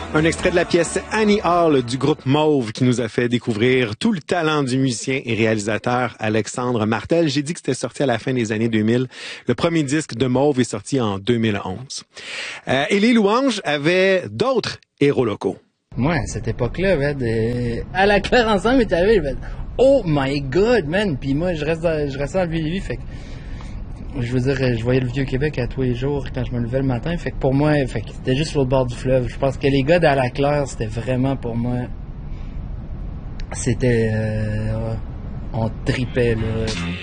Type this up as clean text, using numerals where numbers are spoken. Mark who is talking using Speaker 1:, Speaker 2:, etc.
Speaker 1: Un extrait de la pièce Annie Hall du groupe Mauve qui nous a fait découvrir tout le talent du musicien et réalisateur Alexandre Martel. J'ai dit que c'était sorti à la fin des années 2000. Le premier disque de Mauve est sorti en 2011. Et les Louanges avaient d'autres héros locaux.
Speaker 2: Moi, à cette époque-là, à la claire ensemble est arrivé, oh my god, man! Puis moi, je restais dans le Vieux-Lévis, fait que je veux dire, je voyais le Vieux-Québec à tous les jours quand je me levais le matin. Fait que pour moi, c'était juste l'autre bord du fleuve. Je pense que les gars d'À la Claire, c'était vraiment pour moi. C'était. On tripait, là.